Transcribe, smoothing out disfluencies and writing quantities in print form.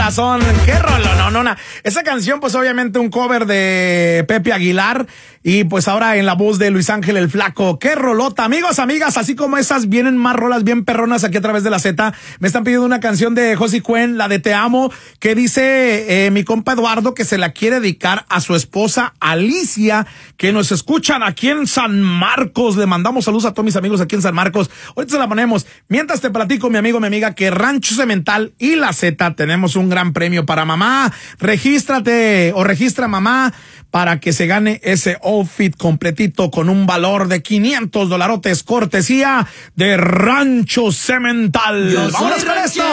corazón. Qué rolononona. Esa canción, pues obviamente un cover de Pepe Aguilar y pues ahora en la voz de Luis Ángel el Flaco. Qué rolota. Amigos, amigas, así como esas vienen más rolas bien perronas aquí a través de la Z. Me están pidiendo una canción de Josie Cuen, la de Te Amo, que dice mi compa Eduardo que se la quiere dedicar a su esposa Alicia, que nos escuchan aquí en San Marcos. Le mandamos saludos a todos mis amigos aquí en San Marcos. Ahorita se la ponemos. Mientras te platico, mi amigo, mi amiga, que Rancho Cemental y la Z tenemos un gran premio para mamá. Regístrate o registra mamá para que se gane ese outfit completito con un valor de $500 cortesía de Rancho Cemental. Yo soy ¡vámonos con esto!